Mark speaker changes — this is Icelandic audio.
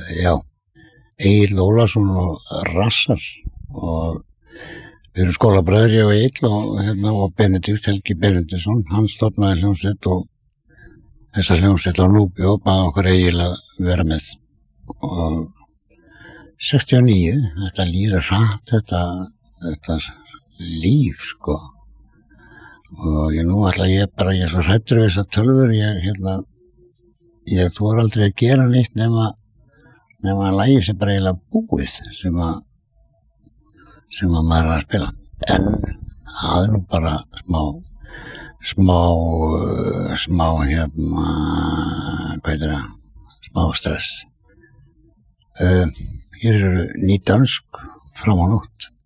Speaker 1: Já, Egill Ólafsson og Rassar og við erum skólabræður, ég og Egill og Benedikt Helgi Benediktsson, hann stofnaði hljómsveit og þessa hljómsveit á Núpi og baði okkur Egill að vera með og 69, þetta líður hratt, þetta líf sko og nú ætla ég er svo hræddur við þessar tölvur, ég þori aldrei að gera neitt nema að lagið sé bara eiginlega búið sem að maður er að spila en það nú bara smá hvað heitir það, smá stress hér eru ný dönsk fram á nótt